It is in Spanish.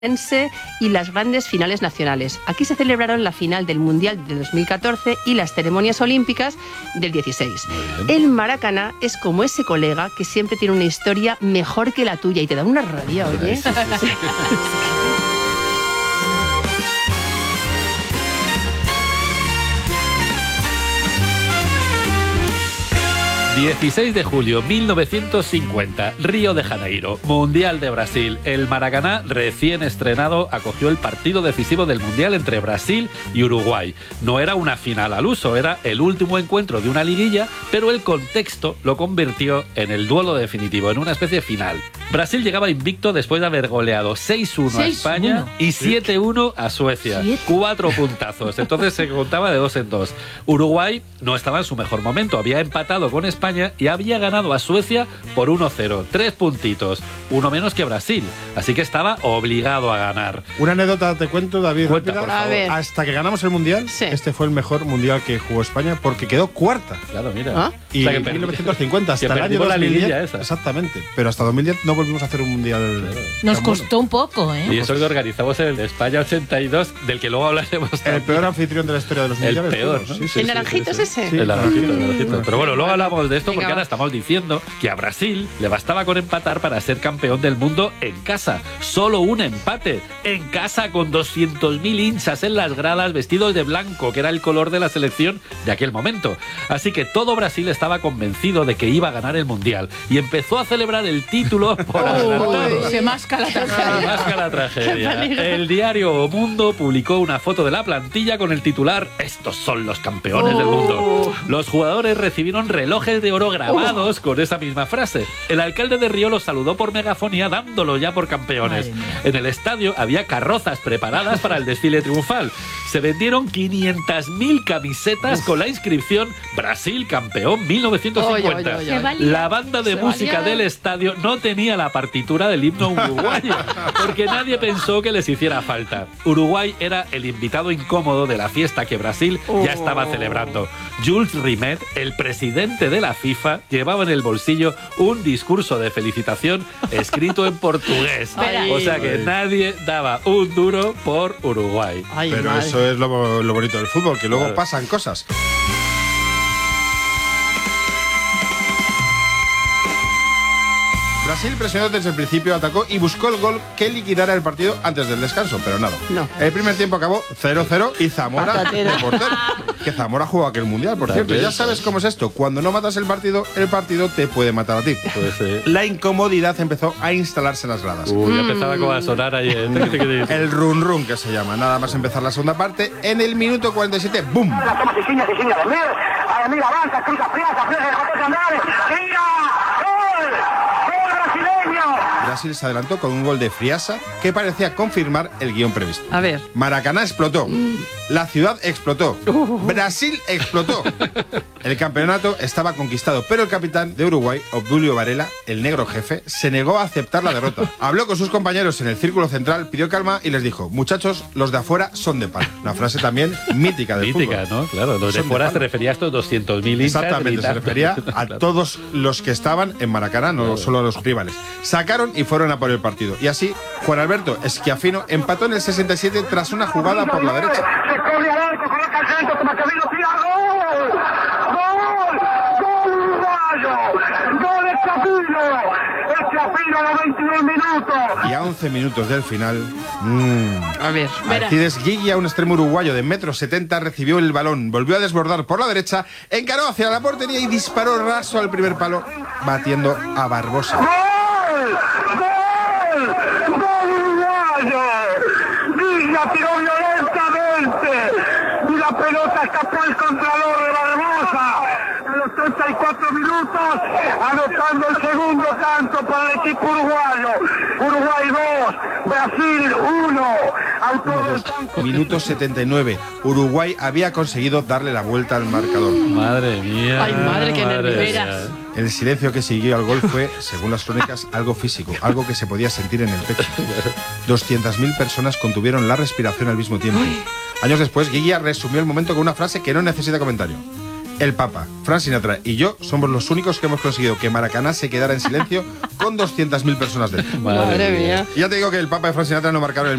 y las grandes finales nacionales. Aquí se celebraron la final del Mundial de 2014 y las ceremonias olímpicas del 16. El Maracaná es como ese colega que siempre tiene una historia mejor que la tuya y te da una rabia, oye. 16 de julio 1950, Río de Janeiro, Mundial de Brasil. El Maracaná, recién estrenado, acogió el partido decisivo del Mundial entre Brasil y Uruguay. No era una final al uso, era el último encuentro de una liguilla, pero el contexto lo convirtió en el duelo definitivo, en una especie de final. Brasil llegaba invicto después de haber goleado 6-1 a España y 7-1 a Suecia. 4 puntazos, entonces se contaba de 2 en 2. Uruguay no estaba en su mejor momento, había empatado con España y había ganado a Suecia por 1-0, 3 puntitos, uno menos que Brasil, así que estaba obligado a ganar. Una anécdota te cuento, David. Cuenta, por favor. Hasta que ganamos el Mundial, este fue el mejor Mundial que jugó España porque quedó cuarta. Claro, mira. Y en 1950, hasta el año 2010, exactamente. Pero hasta 2010 no volvimos a hacer un Mundial. Nos costó un poco, ¿eh? Y eso que organizamos en el de España 82, del que luego hablaremos también. El peor anfitrión de la historia de los Mundiales. El peor, ¿no? ¿El naranjito es ese? Sí, el naranjito. Pero bueno, luego hablamos de esto porque ahora estamos diciendo que a Brasil le bastaba con empatar para ser campeón del mundo en casa. Solo un empate. En casa, con 200.000 hinchas en las gradas vestidos de blanco, que era el color de la selección de aquel momento. Así que todo Brasil estaba convencido de que iba a ganar el Mundial y empezó a celebrar el título por adelantado. Se masca la tragedia. Se masca la tragedia. El diario O Mundo publicó una foto de la plantilla con el titular: "Estos son los campeones del mundo". Los jugadores recibieron relojes de oro grabados con esa misma frase. El alcalde de Río los saludó por megafonía dándolo ya por campeones. En el estadio había carrozas preparadas para el desfile triunfal. Se vendieron 500.000 camisetas con la inscripción "Brasil campeón 1950". La banda de música del estadio no tenía la partitura del himno uruguayo porque nadie pensó que les hiciera falta. Uruguay era el invitado incómodo de la fiesta que Brasil ya estaba celebrando. Jules Rimet, el presidente de la FIFA, llevaba en el bolsillo un discurso de felicitación escrito en portugués. O sea que nadie daba un duro por Uruguay. Pero eso es lo bonito del fútbol, que luego pasan cosas. Brasil presionó desde el principio, atacó y buscó el gol que liquidara el partido antes del descanso, pero nada. El primer tiempo acabó 0-0 y Zamora de portero. Que Zamora jugó aquel Mundial, por cierto. Ya sabes cómo es esto. Cuando no matas el partido te puede matar a ti. La incomodidad empezó a instalarse en las gradas. Ya empezaba como a sonar ahí. El run run, que se llama. Nada más empezar la segunda parte, en el minuto 47, ¡bum! Brasil se adelantó con un gol de Friasa que parecía confirmar el guión previsto. A ver. Maracaná explotó. La ciudad explotó. Brasil explotó. El campeonato estaba conquistado, pero el capitán de Uruguay, Obdulio Varela, el negro jefe, se negó a aceptar la derrota. Habló con sus compañeros en el círculo central, pidió calma y les dijo: "Muchachos, los de afuera son de pan". Una frase también mítica del fútbol. Mítica, ¿no? Claro, los de fuera se refería a estos 200.000 hinchas. Exactamente, se refería a todos los que estaban en Maracaná, no solo a los rivales. Sacaron y fueron a por el partido. Y así, Juan Alberto Schiaffino empató en el 67 tras una jugada por la derecha. Y a 11 minutos del final, Alcides Guigui, un extremo uruguayo de 1,70 m, recibió el balón, volvió a desbordar por la derecha, encaró hacia la portería y disparó raso al primer palo, batiendo a Barbosa. Villa tiró violentamente y la pelota escapó al contralor de Barbosa. A los 34 minutos, anotando el segundo tanto para el equipo uruguayo. Uruguay 2, Brasil 1. Minuto 79. Uruguay había conseguido darle la vuelta al marcador. Madre mía. Ay, madre, qué nerviosa. El silencio que siguió al gol fue, según las crónicas, algo físico, algo que se podía sentir en el pecho. 200.000 personas contuvieron la respiración al mismo tiempo. Años después, Guilla resumió el momento con una frase que no necesita comentario. El Papa, Frank Sinatra y yo somos los únicos que hemos conseguido que Maracaná se quedara en silencio con 200.000 personas dentro. Madre mía. Y ya te digo que el Papa y Frank Sinatra no marcaron el